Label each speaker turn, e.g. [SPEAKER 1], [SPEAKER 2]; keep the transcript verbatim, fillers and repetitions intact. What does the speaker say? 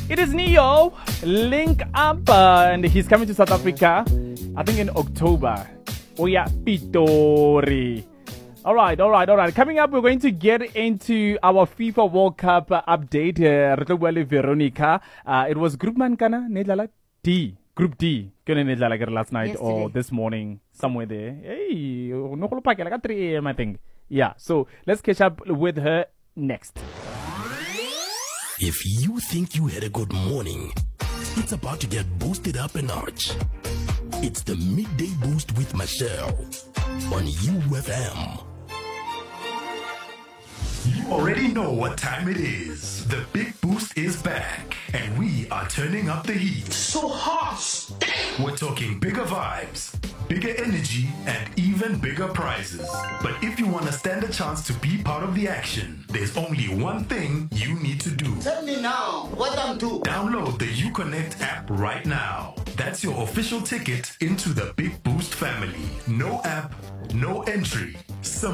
[SPEAKER 1] It is Neo, Link Up, uh, and he's coming to South Africa, I think in October. Oh yeah, Pitori. All right, all right, all right. Coming up, we're going to get into our FIFA World Cup uh, update. Uh, Veronica. Uh, it was Group Mankana, Nedlala D. Group D. Last night
[SPEAKER 2] Yesterday.
[SPEAKER 1] or this morning, somewhere there. Hey, no like at three a m, I think. Yeah, so let's catch up with her next.
[SPEAKER 3] If you think you had a good morning, it's about to get boosted up a notch. It's the Midday Boost with Michelle on U F M.
[SPEAKER 4] You already know what time it is. The Big Boost is back, and we are turning up the heat.
[SPEAKER 5] So hot!
[SPEAKER 4] We're talking bigger vibes, bigger energy, and even bigger prizes. But if you want to stand a chance to be part of the action, there's only one thing you need to do.
[SPEAKER 5] Tell me now what I'm doing.
[SPEAKER 4] Download the UConnect app right now. That's your official ticket into the Big Boost family. No app, no entry. Simple.